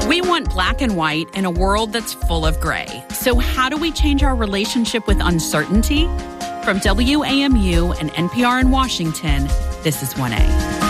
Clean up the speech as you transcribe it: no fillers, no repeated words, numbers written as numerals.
We want black and white in a world that's full of gray. So how do we change our relationship with uncertainty? From WAMU and NPR in Washington, this is 1A.